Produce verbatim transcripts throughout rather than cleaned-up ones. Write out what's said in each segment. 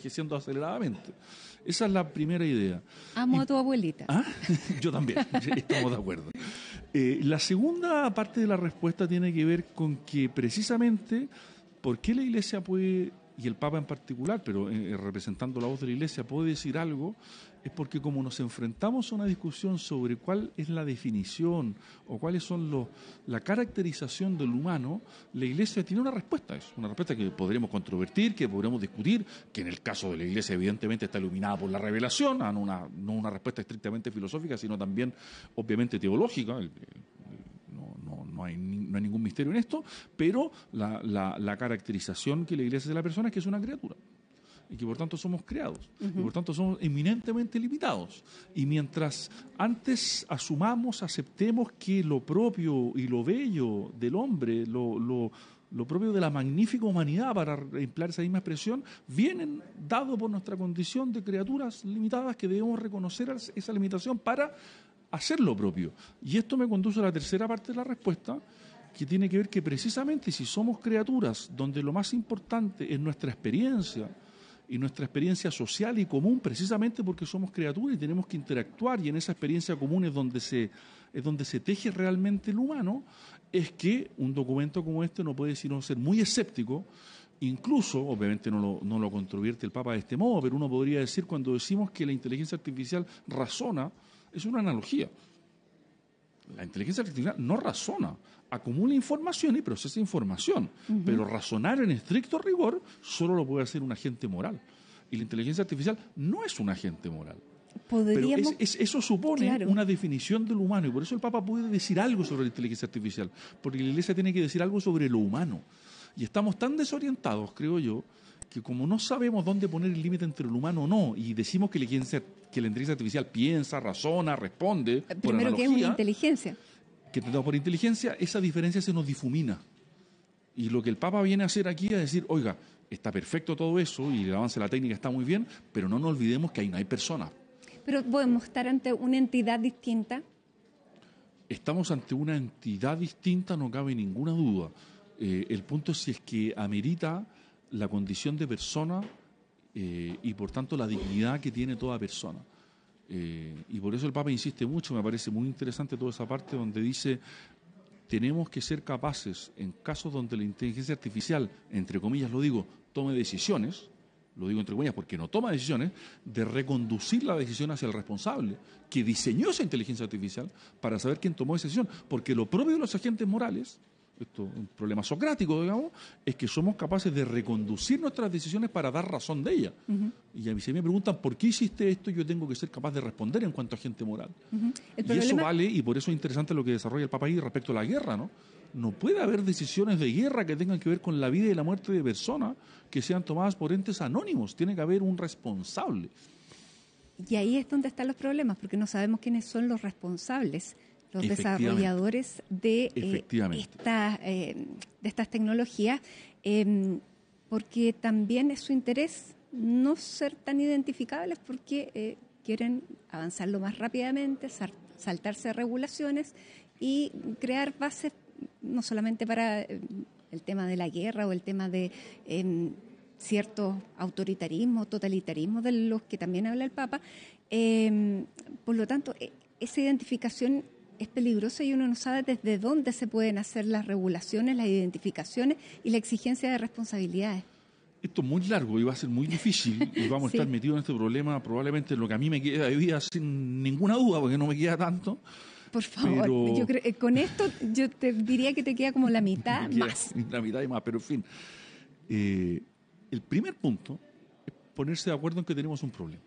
envejeciendo aceleradamente. Esa es la primera idea. Amo y, a tu abuelita. ¿Ah? Yo también, estamos de acuerdo. Eh, la segunda parte de la respuesta tiene que ver con que precisamente, ¿por qué la Iglesia puede, y el Papa en particular, pero eh, representando la voz de la Iglesia, puede decir algo? Es porque como nos enfrentamos a una discusión sobre cuál es la definición o cuáles son los, la caracterización del humano, la Iglesia tiene una respuesta a eso, una respuesta que podremos controvertir, que podremos discutir, que en el caso de la Iglesia evidentemente está iluminada por la revelación, no una, no una respuesta estrictamente filosófica, sino también obviamente teológica. El, No, no, no, hay, no hay ningún misterio en esto, pero la, la, la caracterización que la Iglesia hace de la persona es que es una criatura y que por tanto somos creados, uh-huh. y por tanto somos eminentemente limitados. Y mientras antes asumamos, aceptemos que lo propio y lo bello del hombre, lo, lo, lo propio de la magnífica humanidad, para emplear esa misma expresión, vienen dado por nuestra condición de criaturas limitadas, que debemos reconocer esa limitación para hacer lo propio. Y esto me conduce a la tercera parte de la respuesta, que tiene que ver que precisamente si somos criaturas donde lo más importante es nuestra experiencia, y nuestra experiencia social y común, precisamente porque somos criaturas y tenemos que interactuar, y en esa experiencia común es donde se, es donde se teje realmente el humano, es que un documento como este no puede sino ser muy escéptico. Incluso, obviamente no lo, no lo controvierte el Papa de este modo, pero uno podría decir, cuando decimos que la inteligencia artificial razona, es una analogía. La inteligencia artificial no razona, acumula información y procesa información, uh-huh. pero razonar en estricto rigor solo lo puede hacer un agente moral. Y la inteligencia artificial no es un agente moral. Podríamos... Pero es, es, eso supone claro. una definición del humano, y por eso el Papa puede decir algo sobre la inteligencia artificial, porque la Iglesia tiene que decir algo sobre lo humano. Y estamos tan desorientados, creo yo, que como no sabemos dónde poner el límite entre el humano o no, y decimos que la, que la inteligencia artificial piensa, razona, responde, primero por analogía, que es una inteligencia, que entendemos por inteligencia, esa diferencia se nos difumina. Y lo que el Papa viene a hacer aquí es decir, oiga, está perfecto todo eso y el avance de la técnica está muy bien, pero no nos olvidemos que ahí no hay personas. Pero podemos estar ante una entidad distinta. Estamos ante una entidad distinta, no cabe ninguna duda. Eh, el punto es si es que amerita la condición de persona eh, y por tanto la dignidad que tiene toda persona. Eh, y por eso el Papa insiste mucho, me parece muy interesante toda esa parte donde dice, tenemos que ser capaces, en casos donde la inteligencia artificial, entre comillas lo digo, tome decisiones, lo digo entre comillas porque no toma decisiones, de reconducir la decisión hacia el responsable que diseñó esa inteligencia artificial para saber quién tomó esa decisión, porque lo propio de los agentes morales, esto es un problema socrático, digamos, es que somos capaces de reconducir nuestras decisiones para dar razón de ellas. Uh-huh. Y a mí se me preguntan, ¿por qué hiciste esto? Yo tengo que ser capaz de responder en cuanto a agente moral. Uh-huh. Y problema... eso vale, y por eso es interesante lo que desarrolla el Papa ahí respecto a la guerra, ¿no? No puede haber decisiones de guerra que tengan que ver con la vida y la muerte de personas que sean tomadas por entes anónimos. Tiene que haber un responsable. Y ahí es donde están los problemas, porque no sabemos quiénes son los responsables, los desarrolladores de, eh, esta, eh, de estas tecnologías, eh, porque también es su interés no ser tan identificables, porque eh, quieren avanzarlo más rápidamente, sal, saltarse regulaciones y crear bases no solamente para eh, el tema de la guerra o el tema de eh, ciertos autoritarismos, totalitarismos de los que también habla el Papa. Eh, por lo tanto, esa identificación es peligrosa y uno no sabe desde dónde se pueden hacer las regulaciones, las identificaciones y la exigencia de responsabilidades. Esto es muy largo y va a ser muy difícil y vamos sí. a estar metidos en este problema probablemente lo que a mí me queda de vida sin ninguna duda, porque no me queda tanto. Por favor, pero... yo creo, eh, con esto yo te diría que te queda como la mitad más. La mitad y más, pero en fin. Eh, el primer punto es ponerse de acuerdo en que tenemos un problema.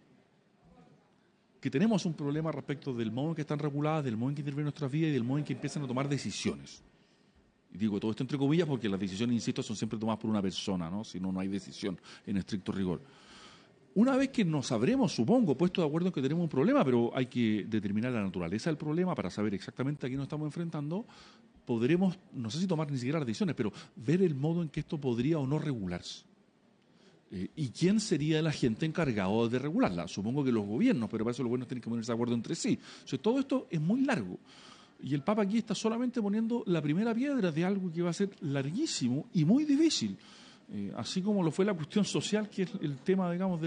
Que tenemos un problema respecto del modo en que están reguladas, del modo en que intervienen nuestras vidas y del modo en que empiezan a tomar decisiones. Y digo todo esto entre comillas porque las decisiones, insisto, son siempre tomadas por una persona, ¿no? Si no, no hay decisión en estricto rigor. Una vez que nos habremos, supongo, puesto de acuerdo en que tenemos un problema, pero hay que determinar la naturaleza del problema para saber exactamente a qué nos estamos enfrentando, podremos, no sé si tomar ni siquiera las decisiones, pero ver el modo en que esto podría o no regularse. Eh, ¿Y quién sería el agente encargado de regularla? Supongo que los gobiernos, pero para eso los gobiernos tienen que ponerse de acuerdo entre sí. O sea, todo esto es muy largo. Y el Papa aquí está solamente poniendo la primera piedra de algo que va a ser larguísimo y muy difícil. Eh, así como lo fue la cuestión social, que es el tema, digamos, de